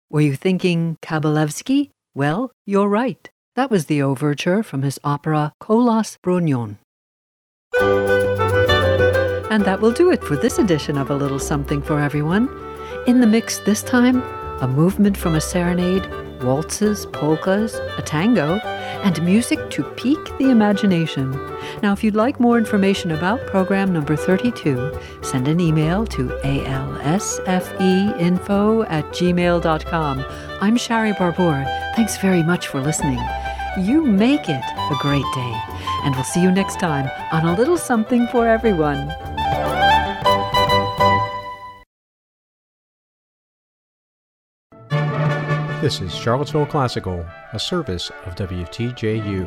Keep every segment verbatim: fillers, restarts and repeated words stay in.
Were you thinking Kabalevsky? Well, you're right. That was the overture from his opera Kolos Brognon. And that will do it for this edition of A Little Something for Everyone. In the mix this time, a movement from a serenade, waltzes, polkas, a tango, and music to pique the imagination. Now, if you'd like more information about program number thirty-two, send an email to a l s f e info at gmail dot com. I'm Shari Barbour. Thanks very much for listening. You make it a great day, and we'll see you next time on A Little Something for Everyone. This is Charlottesville Classical, a service of W T J U.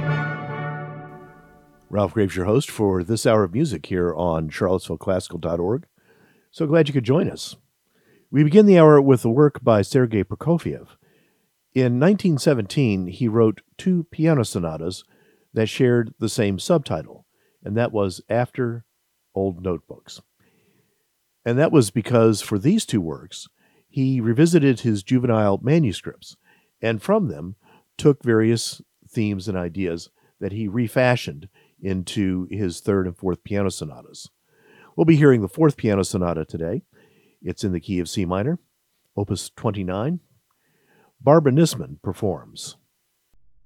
Ralph Graves, your host for this hour of music here on charlottesville classical dot org. So glad you could join us. We begin the hour with a work by Sergei Prokofiev. In nineteen seventeen, he wrote two piano sonatas that shared the same subtitle, and that was After Old Notebooks. And that was because for these two works, he revisited his juvenile manuscripts, and from them took various themes and ideas that he refashioned into his third and fourth piano sonatas. We'll be hearing the fourth piano sonata today. It's in the key of C minor, opus twenty-nine. Barbara Nisman performs.